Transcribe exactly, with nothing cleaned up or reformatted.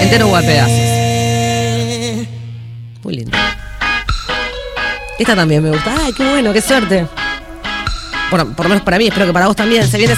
Entero o a pedazos. Muy lindo. Esta también me gusta. Ay, qué bueno, qué suerte. Por, por lo menos para mí, espero que para vos también. Se viene